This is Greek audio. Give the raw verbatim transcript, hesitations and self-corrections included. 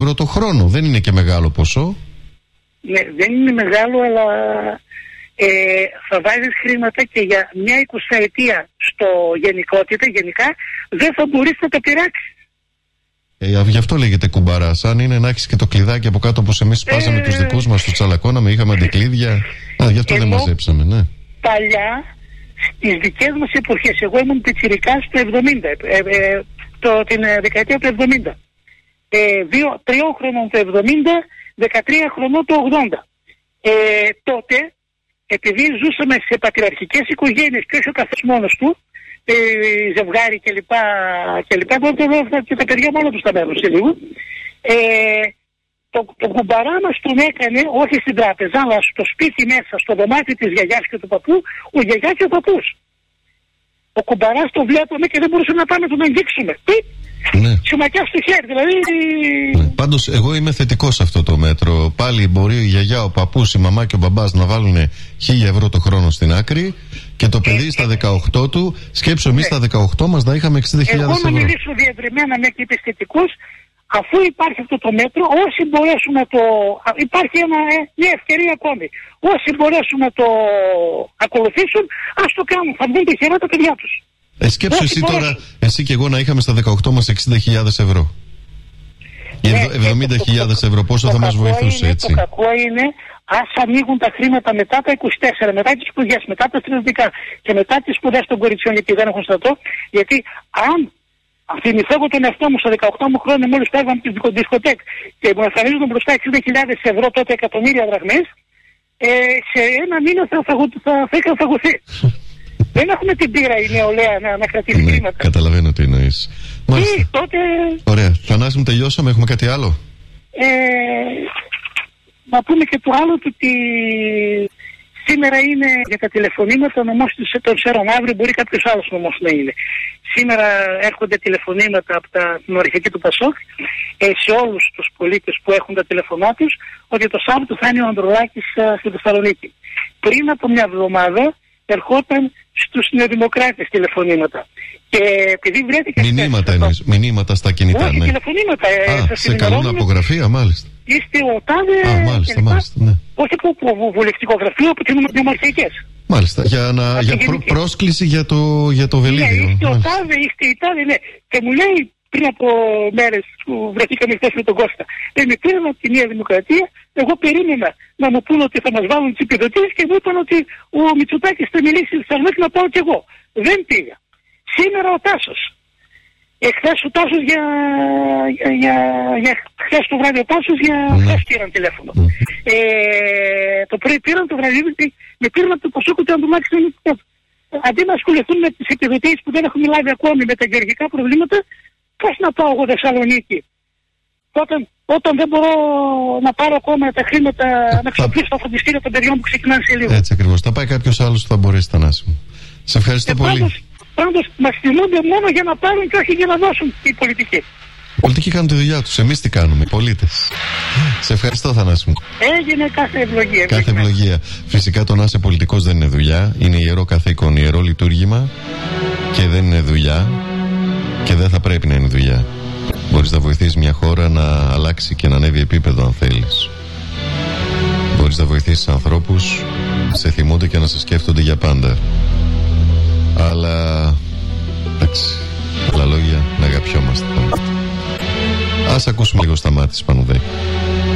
ευρώ το χρόνο. Δεν είναι και μεγάλο ποσό. Ναι, δεν είναι μεγάλο, αλλά ε, θα βάζεις χρήματα και για μια εικοσαετία στο γενικότητα, γενικά, δεν θα μπορείς να τα πειράξεις. Ε, γι' αυτό λέγεται κουμπαράς. Αν είναι να έχεις και το κλειδάκι από κάτω, όπως εμείς σπάσαμε ε, τους δικούς μας, τους τσαλακώναμε, είχαμε αντικλείδια. Α, γι' αυτό δεν μαζέψαμε, ναι. Παλιά, στις δικές μας εποχές, εγώ ήμουν πιτσιρικάς το εβδομήντα, ε, ε, το, την ε, δεκαετία του εβδομήντα. Ε, δύο, τριών χρονών το εβδομήντα, δεκατρία χρονών το ογδόντα. Ε, τότε, επειδή ζούσαμε σε πατριαρχικές οικογένειες και όχι ο καθένας μόνος του, ε, ζευγάρι κλπ. κλπ. Τότε και τα παιδιά μόνο τους τα μένουν σε λίγο. Ε, το, το κουμπαρά μας τον έκανε όχι στην τράπεζα, αλλά στο σπίτι μέσα, στο δωμάτι της γιαγιάς και του παππού, ο γιαγιά και ο παππούς. Ο κουμπαράς το βλέπαμε και δεν μπορούσαμε να πάμε να τον αγγίξουμε. Ναι. Σηματιά στο χέρι, δηλαδή. Ναι. Πάντως, εγώ είμαι θετικός σε αυτό το μέτρο. Πάλι μπορεί η γιαγιά, ο παππούς, η μαμά και ο μπαμπάς να βάλουν χίλια ευρώ το χρόνο στην άκρη και το παιδί ε, στα δεκαοκτώ του. Σκέψου, εμείς ε, στα δεκαοκτώ μας να είχαμε εξήντα χιλιάδες ευρώ. Εγώ να μιλήσω διευρυμένα, με και είπες θετικός, αφού υπάρχει αυτό το μέτρο, όσοι μπορέσουν να το. Υπάρχει ένα, μια ευκαιρία ακόμη. Όσοι μπορέσουν να το ακολουθήσουν, ας το κάνουν. Θα βγουν τυχερά τα παιδιά τους. Ε, σκέψου εσύ τώρα, εσύ και εγώ να είχαμε στα δεκαοκτώ μας εξήντα χιλιάδες ευρώ. Ναι, εβδομήντα χιλιάδες ευρώ, πόσο θα μας βοηθούσε, είναι, έτσι. Το κακό είναι, ας ανοίγουν τα χρήματα μετά τα είκοσι τέσσερα, μετά τις σπουδές, μετά τα στρατιωτικά και μετά τις σπουδές των κοριτσιών, γιατί δεν έχουν στρατό. Γιατί αν θυμηθώ εγώ τον εαυτό μου στα δεκαοκτώ μου χρόνια, μόλις πέραμε τη δισκοτέκ και μου εμφανίζονταν μπροστά εξήντα χιλιάδες ευρώ, τότε εκατομμύρια δραχμές, ε, σε ένα μήνα θα, θα, θα, θα είχα φαγωθεί. Δεν έχουμε την πείρα η νεολαία να, να κρατήσει ναι, χρήματα. Καταλαβαίνω τι εννοείς. Ή τότε... Ωραία. Θανάση μου, τελειώσαμε. Έχουμε κάτι άλλο. Ε, να πούμε και το άλλο ότι σήμερα είναι για τα τηλεφωνήματα, ο νομός τον ξέρουν, αύριο μπορεί κάποιος άλλος νομός να είναι. Σήμερα έρχονται τηλεφωνήματα από τα, την αρχική του Πασόκ ε, σε όλους τους πολίτες που έχουν τα τηλεφωνά τους, ότι το Σάββατο θα είναι ο Ανδρουλάκης στη Θεσσαλονίκη. Πριν από μια εβδομάδα ερχόταν στους νεοδημοκράτες τηλεφωνήματα. Και επειδή βρέθηκε... Μηνύματα εννοείς, μηνύματα στα κινητά, όχι, ναι. τηλεφωνήματα. Α, ε, σε καλούν από γραφεία, μάλιστα. Είστε ο τάδε... Α, μάλιστα, μάλιστα, ναι. Όχι από βουλευτικό γραφείο, από τις δημαρχιακές. Μάλιστα, για, να, για προ, πρόσκληση για το, για το βελίδιο. Ναι, είστε ο τάδε, είστε η τάδε, ναι. Και μου λέει πριν από μέρες που βρεθήκαμε χθες με τον Κώστα, ε, με πήραν από τη Νέα Δημοκρατία, εγώ περίμενα να μου πούν ότι θα μας βάλουν τις επιδοτήσεις και μου είπαν ότι ο Μητσοτάκης θα μιλήσει στη Θεσσαλονίκη να πάω κι εγώ. Δεν πήγα. Σήμερα ο Τάσος. Εχθές ο Τάσος για, για, για, για χθες το βράδυ ο Τάσος για mm. χθες πήραν τηλέφωνο. Mm. Ε, το πρωί πήραν το βράδυ, με πήραν από το Πασόκο του Ανδρουλάκη στην Ελληνική. Αντί να ασχοληθούν με τις επιδοτήσεις που δεν έχουν λάβει ακόμη με τα γεωργικά προβλήματα, πώς να πάω εγώ Θεσσαλονίκη. Όταν, όταν δεν μπορώ να πάρω ακόμα τα χρήματα να ξοπλήσω τα φροντιστήρια των παιδιών που ξεκινάνε σε λίγο. Έτσι ακριβώς. Θα πάει κάποιος άλλος που θα μπορέσει, Θανάση μου. Σε ευχαριστώ και πολύ. Πάντως, πάντως μας θυμούνται μόνο για να πάρουν και όχι για να δώσουν οι πολιτικοί. Οι πολιτικοί κάνουν τη δουλειά τους. Εμείς τι κάνουμε, οι πολίτες. Σε ευχαριστώ, Θανάση μου. Έγινε κάθε ευλογία. Κάθε ευλογία. Φυσικά το να είσαι πολιτικός δεν είναι δουλειά. Είναι ιερό καθήκον, ιερό λειτουργήμα. Και δεν είναι δουλειά. Και δεν θα πρέπει να είναι δουλειά. Μπορείς να βοηθήσεις μια χώρα να αλλάξει και να ανέβει επίπεδο αν θέλεις. Μπορείς να βοηθήσεις ανθρώπους να σε θυμούνται και να σε σκέφτονται για πάντα. Αλλά εντάξει, άλλα λόγια να αγαπιόμαστε. Ας ακούσουμε λίγο στα μάτια Πανουδάκη.